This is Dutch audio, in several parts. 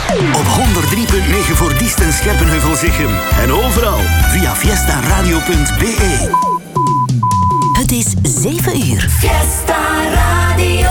Op 103.9 voor Diest en Scherpenheuvel-Zichem. En overal via fiestaradio.be. Het is 7 uur. Fiesta Radio.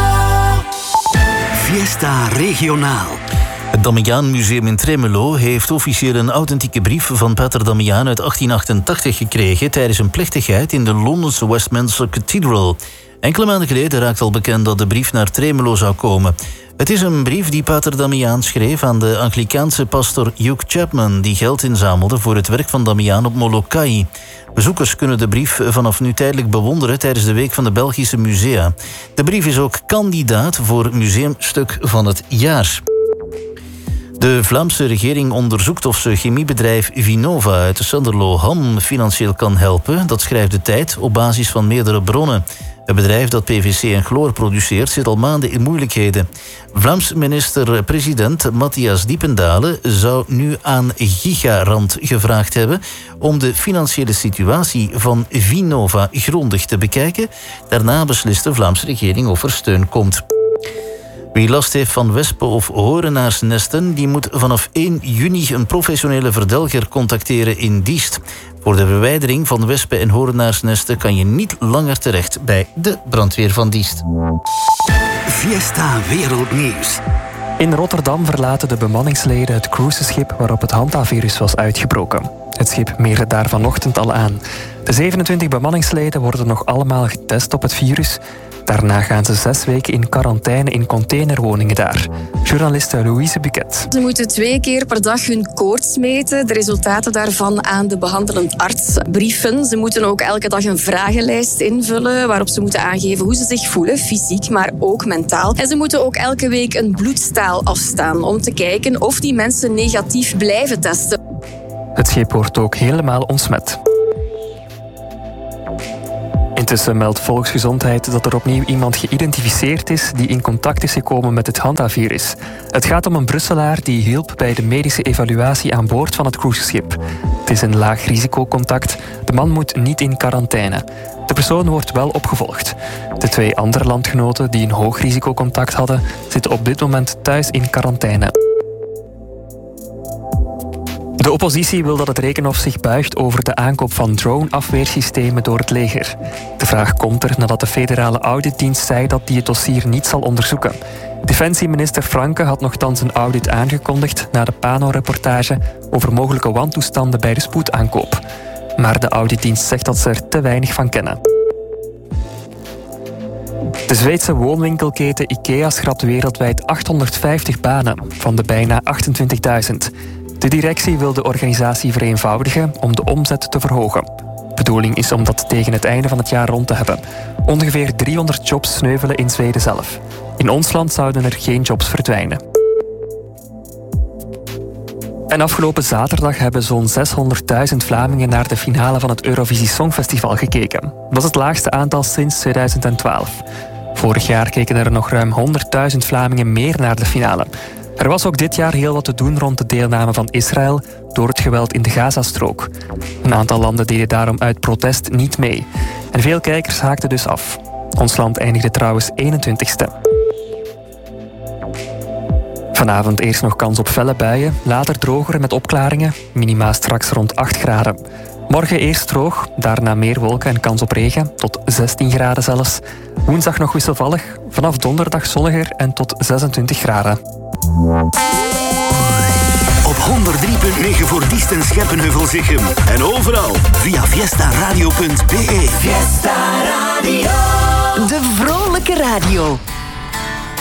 Fiesta Regionaal. Het Damiaan Museum in Tremelo heeft officieel een authentieke brief van Pater Damiaan uit 1888 gekregen tijdens een plechtigheid in de Londense Westminster Cathedral. Enkele maanden geleden raakte al bekend dat de brief naar Tremelo zou komen. Het is een brief die Pater Damiaan schreef aan de Anglikaanse pastor Hugh Chapman, die geld inzamelde voor het werk van Damiaan op Molokai. Bezoekers kunnen de brief vanaf nu tijdelijk bewonderen tijdens de Week van de Belgische Musea. De brief is ook kandidaat voor Museumstuk van het Jaar. De Vlaamse regering onderzoekt of ze chemiebedrijf Vinova uit de Sunderlo-Ham financieel kan helpen. Dat schrijft De Tijd op basis van meerdere bronnen. Het bedrijf dat PVC en chloor produceert zit al maanden in moeilijkheden. Vlaams minister-president Matthias Diependalen zou nu aan Gigarand gevraagd hebben om de financiële situatie van Vinova grondig te bekijken. Daarna beslist de Vlaamse regering of er steun komt. Wie last heeft van wespen of horenaarsnesten, die moet vanaf 1 juni een professionele verdelger contacteren in Diest. Voor de verwijdering van wespen en horenaarsnesten kan je niet langer terecht bij de brandweer van Diest. Fiesta Wereldnieuws. In Rotterdam verlaten de bemanningsleden het cruiseschip waarop het hantavirus was uitgebroken. Het schip meerde daar vanochtend al aan. De 27 bemanningsleden worden nog allemaal getest op het virus. Daarna gaan ze 6 weken in quarantaine in containerwoningen daar. Journaliste Louise Buquet. Ze moeten 2 keer per dag hun koorts meten. De resultaten daarvan aan de behandelend arts brieven. Ze moeten ook elke dag een vragenlijst invullen waarop ze moeten aangeven hoe ze zich voelen, fysiek, maar ook mentaal. En ze moeten ook elke week een bloedstaal afstaan om te kijken of die mensen negatief blijven testen. Het schip wordt ook helemaal ontsmet. Intussen meldt Volksgezondheid dat er opnieuw iemand geïdentificeerd is die in contact is gekomen met het hantavirus. Het gaat om een Brusselaar die hielp bij de medische evaluatie aan boord van het cruiseschip. Het is een laag risicocontact. De man moet niet in quarantaine. De persoon wordt wel opgevolgd. De 2 andere landgenoten die een hoog risicocontact hadden, zitten op dit moment thuis in quarantaine. De oppositie wil dat het Rekenhof zich buigt over de aankoop van drone-afweersystemen door het leger. De vraag komt er nadat de federale auditdienst zei dat die het dossier niet zal onderzoeken. Defensieminister Franke had nochtans een audit aangekondigd na de Pano-reportage over mogelijke wantoestanden bij de spoedaankoop. Maar de auditdienst zegt dat ze er te weinig van kennen. De Zweedse woonwinkelketen IKEA schrapt wereldwijd 850 banen van de bijna 28.000. De directie wil de organisatie vereenvoudigen om de omzet te verhogen. De bedoeling is om dat tegen het einde van het jaar rond te hebben. Ongeveer 300 jobs sneuvelen in Zweden zelf. In ons land zouden er geen jobs verdwijnen. En afgelopen zaterdag hebben zo'n 600.000 Vlamingen naar de finale van het Eurovisie Songfestival gekeken. Dat is het laagste aantal sinds 2012. Vorig jaar keken er nog ruim 100.000 Vlamingen meer naar de finale. Er was ook dit jaar heel wat te doen rond de deelname van Israël door het geweld in de Gazastrook. Een aantal landen deden daarom uit protest niet mee. En veel kijkers haakten dus af. Ons land eindigde trouwens 21ste. Vanavond eerst nog kans op felle buien, later droger met opklaringen. Minima straks rond 8 graden. Morgen eerst droog, daarna meer wolken en kans op regen, tot 16 graden zelfs. Woensdag nog wisselvallig, vanaf donderdag zonniger en tot 26 graden. Op 103.9 voor Diest en Scherpenheuvel-Zichem. En overal via fiestaradio.be. Fiesta Radio. De vrolijke radio.